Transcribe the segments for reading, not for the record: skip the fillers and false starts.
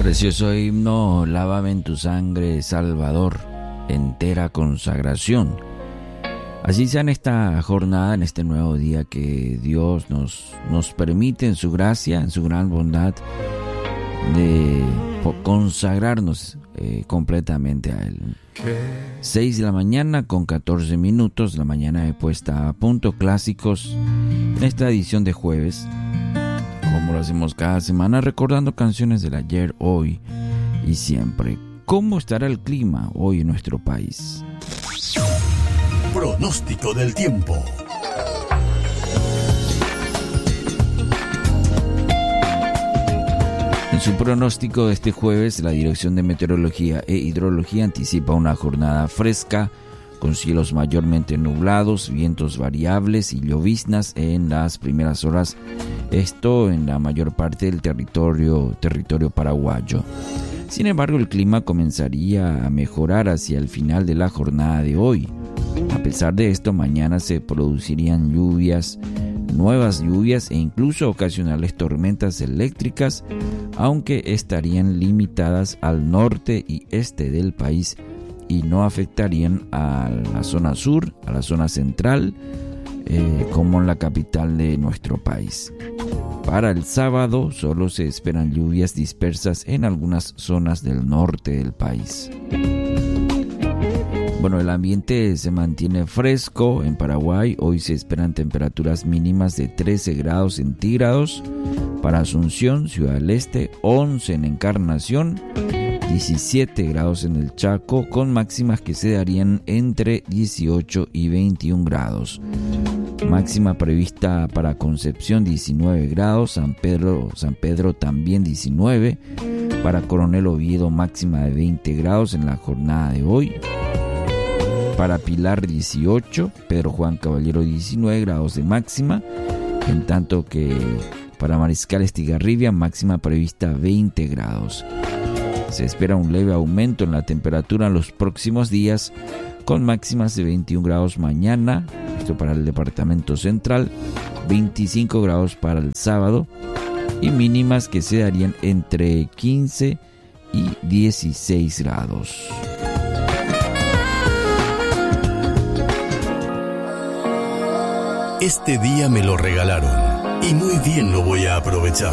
Precioso himno, lávame en tu sangre, Salvador, entera consagración. Así sea en esta jornada, en este nuevo día que Dios nos permite en su gracia, en su gran bondad, de consagrarnos completamente a Él. 6 de la mañana con 14 minutos, la mañana de puesta a punto, clásicos, en esta edición de jueves, como lo hacemos cada semana, recordando canciones del ayer, hoy y siempre. ¿Cómo estará el clima hoy en nuestro país? Pronóstico del tiempo. En su pronóstico de este jueves, la Dirección de Meteorología e Hidrología anticipa una jornada fresca, con cielos mayormente nublados, vientos variables y lloviznas en las primeras horas, esto en la mayor parte del territorio paraguayo. Sin embargo, el clima comenzaría a mejorar hacia el final de la jornada de hoy. A pesar de esto, mañana se producirían nuevas lluvias e incluso ocasionales tormentas eléctricas, aunque estarían limitadas al norte y este del país y no afectarían a la zona sur, a la zona central, como en la capital de nuestro país. Para el sábado solo se esperan lluvias dispersas en algunas zonas del norte del país. Bueno, el ambiente se mantiene fresco en Paraguay. Hoy se esperan temperaturas mínimas de 13 grados centígrados para Asunción, Ciudad del Este, 11 en Encarnación, 17 grados en el Chaco, con máximas que se darían entre 18 y 21 grados. Máxima prevista para Concepción, 19 grados, San Pedro también 19, para Coronel Oviedo máxima de 20 grados en la jornada de hoy. Para Pilar 18, Pedro Juan Caballero 19 grados de máxima, en tanto que para Mariscal Estigarribia máxima prevista 20 grados. Se espera un leve aumento en la temperatura en los próximos días, con máximas de 21 grados mañana, esto para el departamento central, 25 grados para el sábado y mínimas que se darían entre 15 y 16 grados. Este día me lo regalaron y muy bien lo voy a aprovechar.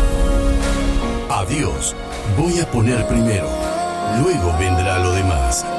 A Dios voy a poner primero, luego vendrá lo demás.